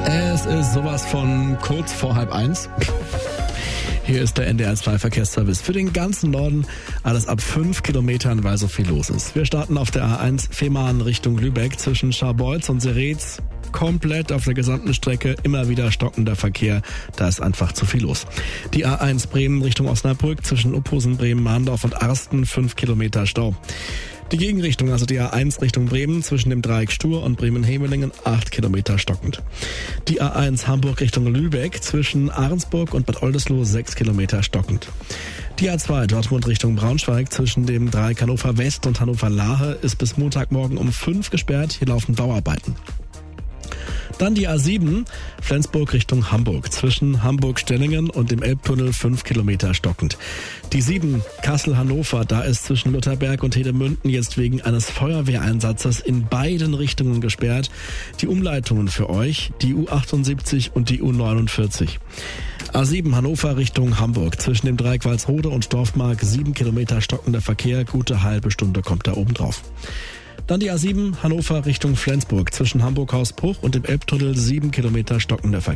Es ist sowas von kurz vor 12:30. Hier ist der NDR 2 Verkehrsservice für den ganzen Norden. Alles ab 5 Kilometern, weil so viel los ist. Wir starten auf der A1 Fehmarn Richtung Lübeck zwischen Scharbeutz und Seretz. Komplett auf der gesamten Strecke immer wieder stockender Verkehr. Da ist einfach zu viel los. Die A1 Bremen Richtung Osnabrück zwischen Uphusen, Bremen, Mahndorf und Arsten 5 Kilometer Stau. Die Gegenrichtung, also die A1 Richtung Bremen zwischen dem Dreieck Stur und Bremen-Hemelingen 8 Kilometer stockend. Die A1 Hamburg Richtung Lübeck zwischen Ahrensburg und Bad Oldesloe 6 Kilometer stockend. Die A2 Dortmund Richtung Braunschweig zwischen dem Dreieck Hannover West und Hannover Lahe ist bis Montagmorgen um 5 gesperrt. Hier laufen Bauarbeiten. Dann die A7 Flensburg Richtung Hamburg zwischen Hamburg-Stellingen und dem Elbtunnel 5 Kilometer stockend. Die 7 Kassel-Hannover, da ist zwischen Lutherberg und Hedemünden jetzt wegen eines Feuerwehreinsatzes in beiden Richtungen gesperrt. Die Umleitungen für euch, die U78 und die U49. A7 Hannover Richtung Hamburg zwischen dem Dreieck Walsrode und Dorfmark 7 Kilometer stockender Verkehr, gute halbe Stunde kommt da oben drauf. Dann die A7 Hannover Richtung Flensburg zwischen Hamburg-Hausbruch und dem Elbtunnel 7 Kilometer stockender Verkehr.